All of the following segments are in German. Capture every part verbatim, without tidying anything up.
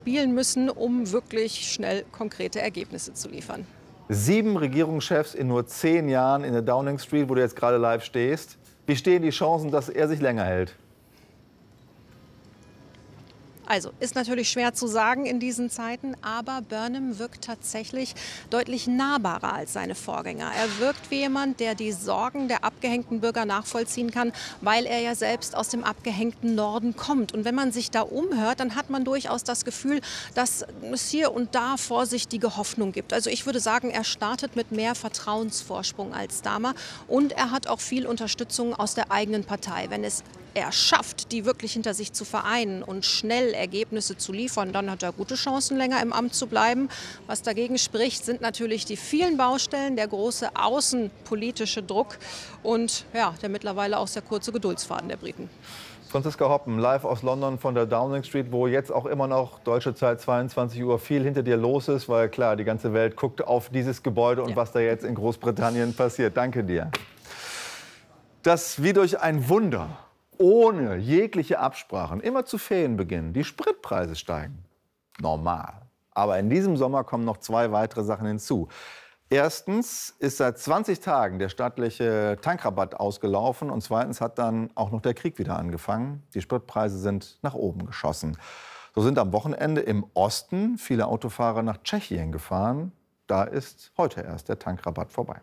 spielen müssen, um wirklich schnell konkrete Ergebnisse zu liefern. Sieben Regierungschefs in nur zehn Jahren in der Downing Street, wo du jetzt gerade live stehst. Wie stehen die Chancen, dass er sich länger hält? Also, ist natürlich schwer zu sagen in diesen Zeiten, aber Burnham wirkt tatsächlich deutlich nahbarer als seine Vorgänger. Er wirkt wie jemand, der die Sorgen der abgehängten Bürger nachvollziehen kann, weil er ja selbst aus dem abgehängten Norden kommt. Und wenn man sich da umhört, dann hat man durchaus das Gefühl, dass es hier und da vorsichtige Hoffnung gibt. Also ich würde sagen, er startet mit mehr Vertrauensvorsprung als Starmer und er hat auch viel Unterstützung aus der eigenen Partei. Wenn es er schafft, die wirklich hinter sich zu vereinen und schnell Ergebnisse zu liefern, dann hat er gute Chancen, länger im Amt zu bleiben. Was dagegen spricht, sind natürlich die vielen Baustellen, der große außenpolitische Druck und ja, der mittlerweile auch sehr kurze Geduldsfaden der Briten. Franziska Hoppen, live aus London von der Downing Street, wo jetzt auch immer noch deutsche Zeit zweiundzwanzig Uhr viel hinter dir los ist, weil klar, die ganze Welt guckt auf dieses Gebäude und ja, was da jetzt in Großbritannien passiert. Danke dir. Das wie durch ein Wunder, ohne jegliche Absprachen, immer zu Ferienbeginn, die Spritpreise steigen. Normal. Aber in diesem Sommer kommen noch zwei weitere Sachen hinzu. Erstens ist seit zwanzig Tagen der staatliche Tankrabatt ausgelaufen. Und zweitens hat dann auch noch der Krieg wieder angefangen. Die Spritpreise sind nach oben geschossen. So sind am Wochenende im Osten viele Autofahrer nach Tschechien gefahren. Da ist heute erst der Tankrabatt vorbei.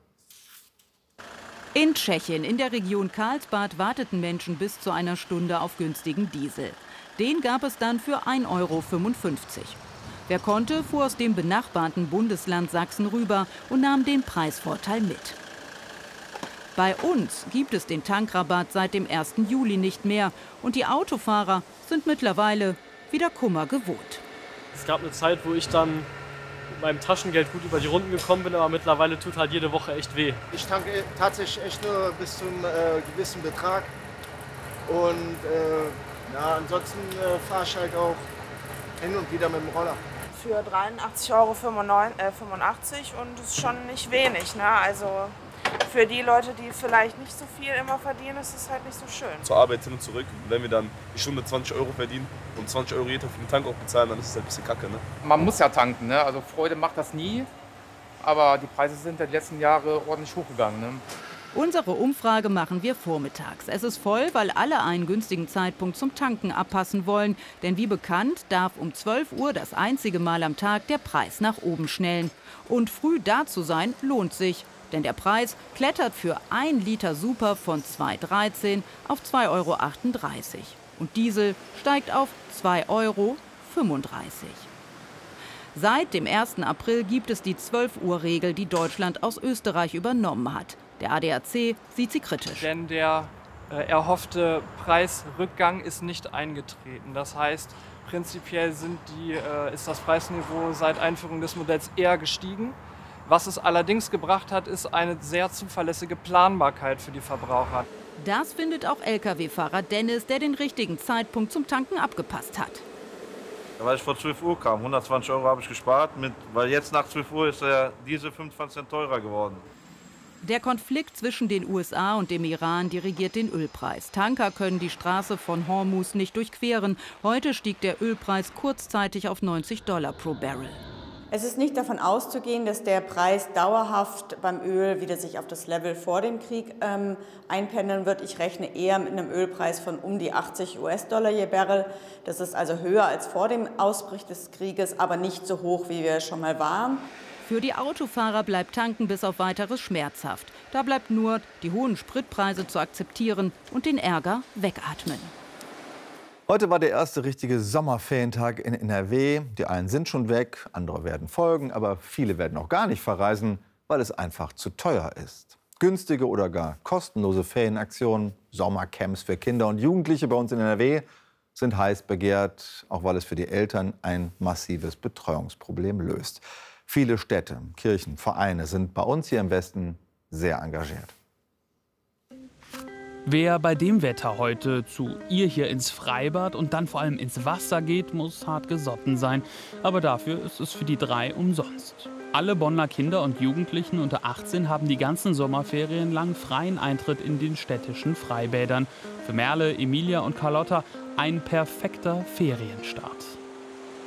In Tschechien, in der Region Karlsbad, warteten Menschen bis zu einer Stunde auf günstigen Diesel. Den gab es dann für ein Euro fünfundfünfzig. Wer konnte, fuhr aus dem benachbarten Bundesland Sachsen rüber und nahm den Preisvorteil mit. Bei uns gibt es den Tankrabatt seit dem ersten Juli nicht mehr. Und die Autofahrer sind mittlerweile wieder Kummer gewohnt. Es gab eine Zeit, wo ich dann mit meinem Taschengeld gut über die Runden gekommen bin, aber mittlerweile tut halt jede Woche echt weh. Ich tanke tatsächlich echt nur bis zum äh, gewissen Betrag und äh, ja, ansonsten äh, fahre ich halt auch hin und wieder mit dem Roller. Für dreiundachtzig Euro fünfundachtzig und das ist schon nicht wenig, ne? Also für die Leute, die vielleicht nicht so viel immer verdienen, ist es halt nicht so schön. Zur Arbeit hin und zurück. Und wenn wir dann die Stunde zwanzig Euro verdienen und zwanzig Euro jeder für den Tank auch bezahlen, dann ist es halt ein bisschen kacke. Ne? Man muss ja tanken, ne? Also Freude macht das nie. Aber die Preise sind die letzten Jahre ordentlich hochgegangen. Ne? Unsere Umfrage machen wir vormittags. Es ist voll, weil alle einen günstigen Zeitpunkt zum Tanken abpassen wollen. Denn wie bekannt darf um zwölf Uhr das einzige Mal am Tag der Preis nach oben schnellen. Und früh da zu sein, lohnt sich. Denn der Preis klettert für ein Liter Super von zwei Euro dreizehn auf zwei Euro achtunddreißig. Und Diesel steigt auf zwei Euro fünfunddreißig. Seit dem ersten April gibt es die zwölf Uhr Regel, die Deutschland aus Österreich übernommen hat. Der A D A C sieht sie kritisch. Denn der äh, erhoffte Preisrückgang ist nicht eingetreten. Das heißt, prinzipiell sind die, äh, ist das Preisniveau seit Einführung des Modells eher gestiegen. Was es allerdings gebracht hat, ist eine sehr zuverlässige Planbarkeit für die Verbraucher. Das findet auch L K W-Fahrer Dennis, der den richtigen Zeitpunkt zum Tanken abgepasst hat. Weil ich vor zwölf Uhr kam, hundertzwanzig Euro habe ich gespart, mit, weil jetzt nach zwölf Uhr ist der Diesel fünfundzwanzig Cent teurer geworden. Der Konflikt zwischen den U S A und dem Iran dirigiert den Ölpreis. Tanker können die Straße von Hormuz nicht durchqueren. Heute stieg der Ölpreis kurzzeitig auf neunzig Dollar pro Barrel. Es ist nicht davon auszugehen, dass der Preis dauerhaft beim Öl wieder sich auf das Level vor dem Krieg ähm, einpendeln wird. Ich rechne eher mit einem Ölpreis von um die achtzig US-Dollar je Barrel. Das ist also höher als vor dem Ausbruch des Krieges, aber nicht so hoch, wie wir schon mal waren. Für die Autofahrer bleibt Tanken bis auf Weiteres schmerzhaft. Da bleibt nur, die hohen Spritpreise zu akzeptieren und den Ärger wegatmen. Heute war der erste richtige Sommerferientag in N R W. Die einen sind schon weg, andere werden folgen, aber viele werden auch gar nicht verreisen, weil es einfach zu teuer ist. Günstige oder gar kostenlose Ferienaktionen, Sommercamps für Kinder und Jugendliche bei uns in N R W sind heiß begehrt, auch weil es für die Eltern ein massives Betreuungsproblem löst. Viele Städte, Kirchen, Vereine sind bei uns hier im Westen sehr engagiert. Wer bei dem Wetter heute zu ihr hier ins Freibad und dann vor allem ins Wasser geht, muss hart gesotten sein. Aber dafür ist es für die drei umsonst. Alle Bonner Kinder und Jugendlichen unter achtzehn haben die ganzen Sommerferien lang freien Eintritt in den städtischen Freibädern. Für Merle, Emilia und Carlotta ein perfekter Ferienstart.